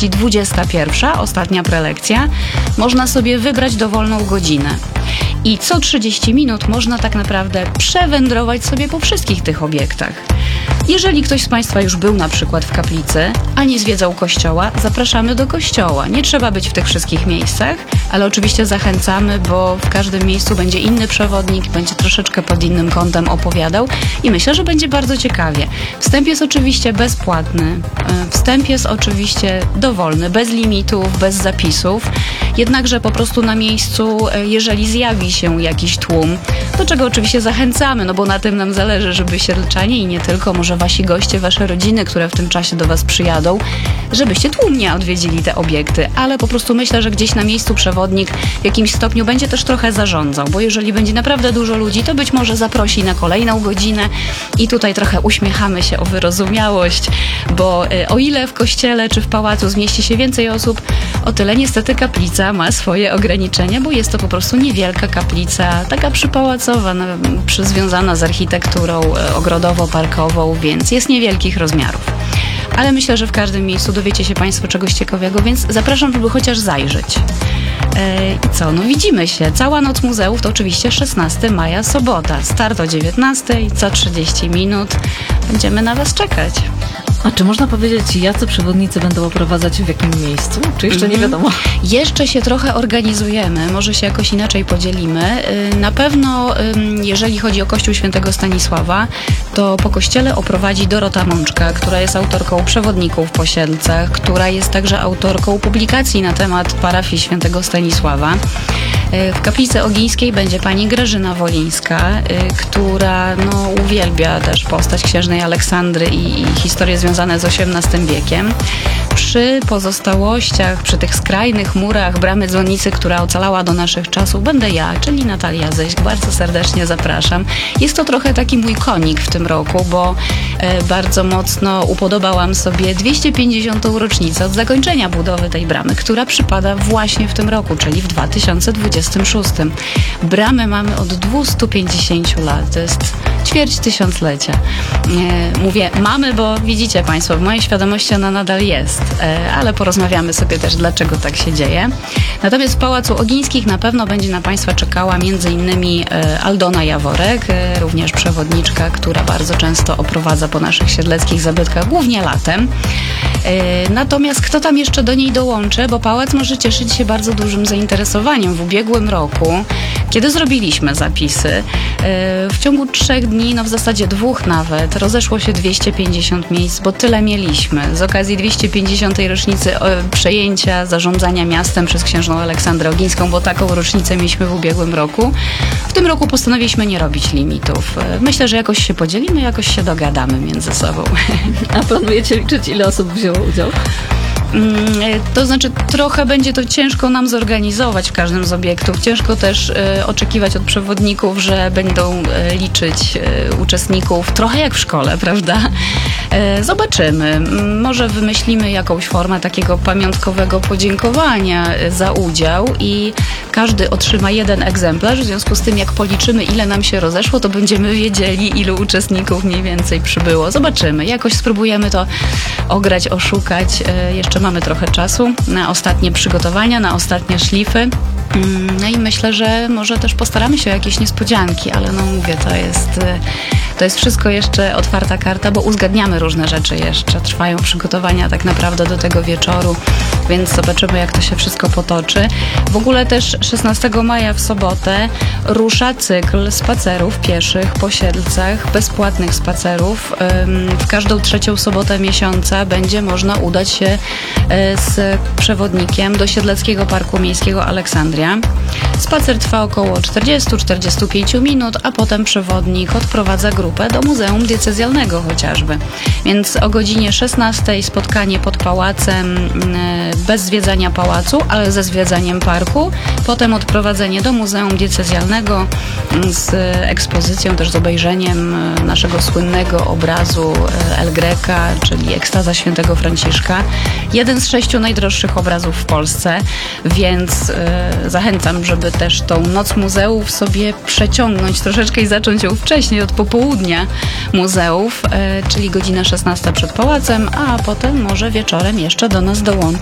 jeśli 21, ostatnia prelekcja, można sobie wybrać dowolną godzinę. I co 30 minut można tak naprawdę przewędrować sobie po wszystkich tych obiektach. Jeżeli ktoś z Państwa już był na przykład w kaplicy, a nie zwiedzał kościoła, zapraszamy do kościoła. Nie trzeba być w tych wszystkich miejscach, ale oczywiście zachęcamy, bo w każdym miejscu będzie inny przewodnik, będzie troszeczkę pod innym kątem opowiadał i myślę, że będzie bardzo ciekawie. Wstęp jest oczywiście bezpłatny, wstęp jest oczywiście dowolny, bez limitów, bez zapisów, jednakże po prostu na miejscu, jeżeli zjawi się jakiś tłum, do czego oczywiście zachęcamy, no bo na tym nam zależy, żeby sierlczanie i nie tylko, może wasi goście, wasze rodziny, które w tym czasie do was przyjadą, żebyście tłumnie odwiedzili te obiekty, ale po prostu myślę, że gdzieś na miejscu przewodnik w jakimś stopniu będzie też trochę zarządzał, bo jeżeli będzie naprawdę dużo ludzi, to być może zaprosi na kolejną godzinę i tutaj trochę uśmiechamy się o wyrozumiałość, bo o ile w kościele czy w pałacu zmieści się więcej osób, o tyle niestety kaplica ma swoje ograniczenia, bo jest to po prostu niewielka kaplica, taka przypałacowa, związana z architekturą ogrodowo-parkową, więc jest niewielkich rozmiarów. Ale myślę, że w każdym miejscu dowiecie się Państwo czegoś ciekawego, więc zapraszam, żeby chociaż zajrzeć. I co? No widzimy się. Cała Noc Muzeów to oczywiście 16 maja, sobota. Start o 19, co 30 minut. Będziemy na Was czekać. A czy można powiedzieć, jacy przewodnicy będą oprowadzać w jakim miejscu? Czy jeszcze nie wiadomo? Jeszcze się trochę organizujemy, może się jakoś inaczej podzielimy. Na pewno, jeżeli chodzi o Kościół Świętego Stanisława, to po kościele oprowadzi Dorota Mączka, która jest autorką przewodników po Siedlcach, która jest także autorką publikacji na temat parafii Świętego Stanisława. W Kaplicy Ogińskiej będzie pani Grażyna Wolińska, która uwielbia też postać księżnej Aleksandry i historie związane z XVIII wiekiem. Przy pozostałościach, przy tych skrajnych murach bramy dzwonnicy, która ocalała do naszych czasów, będę ja, czyli Natalia Ześk. Bardzo serdecznie zapraszam. Jest to trochę taki mój konik w tym roku, bo bardzo mocno upodobałam sobie 250. rocznicę od zakończenia budowy tej bramy, która przypada właśnie w tym roku, czyli w 2026. Bramy mamy od 250 lat. To jest ćwierć tysiąclecia. Mówię mamy, bo widzicie Państwo, w mojej świadomości ona nadal jest, ale porozmawiamy sobie też, dlaczego tak się dzieje. Natomiast w Pałacu Ogińskich na pewno będzie na Państwa czekała m.in. Aldona Jaworek, również przewodniczka, która bardzo często oprowadza po naszych siedleckich zabytkach, głównie latem. Natomiast kto tam jeszcze do niej dołączy, bo pałac może cieszyć się bardzo dużym zainteresowaniem. W ubiegłym roku, kiedy zrobiliśmy zapisy, w ciągu 3 dni, w zasadzie 2 nawet, rozeszło się 250 miejsc, bo tyle mieliśmy. Z okazji 250. rocznicy przejęcia zarządzania miastem przez księżną Aleksandrę Ogińską, bo taką rocznicę mieliśmy w ubiegłym roku. W tym roku postanowiliśmy nie robić limitów. Myślę, że jakoś się podzielimy, jakoś się dogadamy między sobą. A planujecie liczyć, ile osób wzięło udział? To znaczy trochę będzie to ciężko nam zorganizować w każdym z obiektów. Ciężko też oczekiwać od przewodników, że będą liczyć uczestników trochę jak w szkole, prawda? Zobaczymy. Może wymyślimy jakąś formę takiego pamiątkowego podziękowania za udział i każdy otrzyma 1 egzemplarz. W związku z tym, jak policzymy, ile nam się rozeszło, to będziemy wiedzieli, ilu uczestników mniej więcej przybyło. Zobaczymy. Jakoś spróbujemy to ograć, oszukać. Jeszcze mamy trochę czasu na ostatnie przygotowania, na ostatnie szlify. No i myślę, że może też postaramy się o jakieś niespodzianki, ale mówię, to jest wszystko jeszcze otwarta karta, bo uzgadniamy różne rzeczy jeszcze. Trwają przygotowania tak naprawdę do tego wieczoru, więc zobaczymy, jak to się wszystko potoczy. W ogóle też 16 maja w sobotę rusza cykl spacerów pieszych po Siedlcach, bezpłatnych spacerów. W każdą 3. sobotę miesiąca będzie można udać się z przewodnikiem do Siedleckiego Parku Miejskiego Aleksandria. Spacer trwa około 40-45 minut, a potem przewodnik odprowadza grupę do Muzeum Diecezjalnego chociażby. Więc o godzinie 16 spotkanie pod pałacem, bez zwiedzania pałacu, ale ze zwiedzaniem parku. Potem odprowadzenie do Muzeum Diecezjalnego z ekspozycją, też z obejrzeniem naszego słynnego obrazu El Greca, czyli Ekstaza Świętego Franciszka. Jeden z 6 najdroższych obrazów w Polsce, więc zachęcam, żeby też tą Noc Muzeów sobie przeciągnąć troszeczkę i zacząć ją wcześniej, od popołudnia muzeów, czyli godzina 16 przed pałacem, a potem może wieczorem jeszcze do nas dołączyć